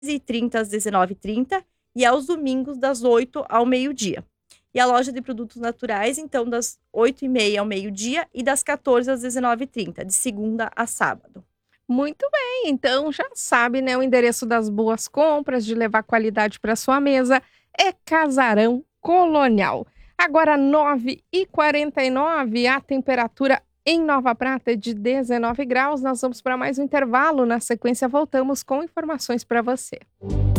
15h30 às 19h30 e aos domingos das 8 ao meio-dia. E a loja de produtos naturais, então, das 8h30 ao meio-dia e das 14 às 19h30, de segunda a sábado. Muito bem, então já sabe, né, o endereço das boas compras, de levar qualidade para sua mesa, é Casarão Colonial. Agora 9h49, a temperatura em Nova Prata é de 19 graus. Nós vamos para mais um intervalo. Na sequência, voltamos com informações para você.